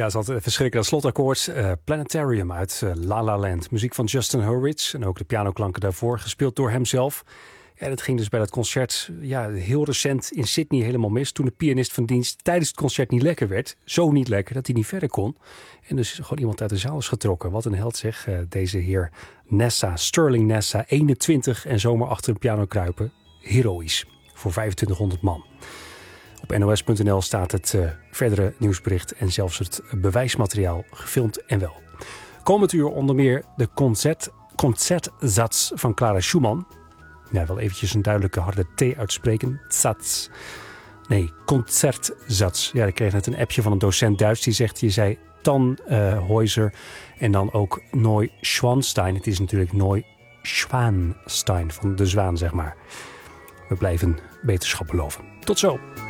Ja, ze had even schrikken. Dat slotakkoord. Planetarium uit La La Land. Muziek van Justin Hurwitz. En ook de pianoklanken daarvoor. Gespeeld door hemzelf. En het ging dus bij dat concert heel recent in Sydney helemaal mis. Toen de pianist van dienst tijdens het concert niet lekker werd. Zo niet lekker dat hij niet verder kon. En dus gewoon iemand uit de zaal is getrokken. Wat een held zeg. Deze heer Nessa, Sterling Nessa. 21 en zomaar achter een piano kruipen. Heroïs. Voor 2500 man. Op nos.nl staat het verdere nieuwsbericht en zelfs het bewijsmateriaal gefilmd en wel. Komend uur onder meer de concertsatz van Clara Schumann. Ja, wel eventjes een duidelijke harde T uitspreken. Satz. Nee, concertsatz. Ja, ik kreeg net een appje van een docent Duits die zegt, je zei Tannhäuser en dan ook Neuschwanstein. Het is natuurlijk Neuschwanstein van de zwaan, zeg maar. We blijven wetenschap beloven. Tot zo.